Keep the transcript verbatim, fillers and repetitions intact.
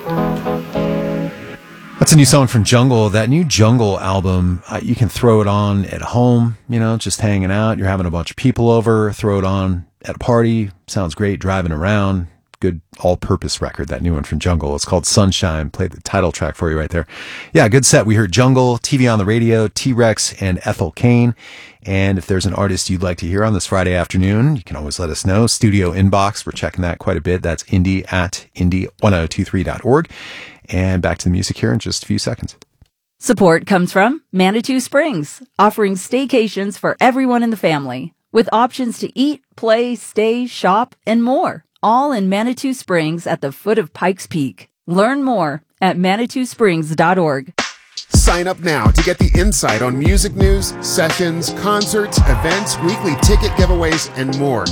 That's a new song from Jungle. That new Jungle album, uh, you can throw it on at home, you know, just hanging out. You're having a bunch of people over, throw it on at a party. Sounds great driving around. Good all-purpose record, that new one from Jungle. It's called Sunshine. Played the title track for you right there. Yeah, good set. We heard Jungle, T V on the Radio, T-Rex, and Ethel Cain. And if there's an artist you'd like to hear on this Friday afternoon, you can always let us know. Studio inbox, we're checking that quite a bit. That's indie at indie ten twenty-three dot org. And back to the music here in just a few seconds. Support comes from Manitou Springs, offering staycations for everyone in the family, with options to eat, play, stay, shop, and more. All in Manitou Springs at the foot of Pikes Peak. Learn more at manitou springs dot org. Sign up now to get the insight on music news, sessions, concerts, events, weekly ticket giveaways, and more.